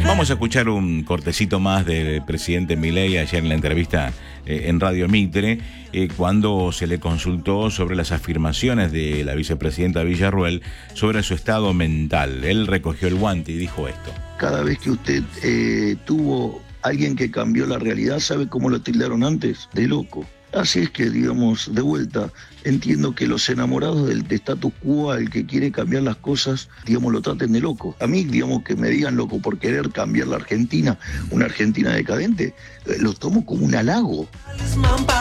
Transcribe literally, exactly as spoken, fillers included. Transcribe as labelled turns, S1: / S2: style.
S1: Vamos a escuchar un cortecito más del presidente Milei ayer en la entrevista eh, en Radio Mitre, eh, cuando se le consultó sobre las afirmaciones de la vicepresidenta Villarruel sobre su estado mental. Él recogió el guante y dijo esto.
S2: Cada vez que usted eh, tuvo alguien que cambió la realidad, ¿sabe cómo lo tildaron antes? De loco. Así es que, digamos, de vuelta, entiendo que los enamorados del status quo, el que quiere cambiar las cosas, digamos, lo traten de loco. A mí, digamos, que me digan loco por querer cambiar la Argentina, una Argentina decadente, eh, lo tomo como un halago.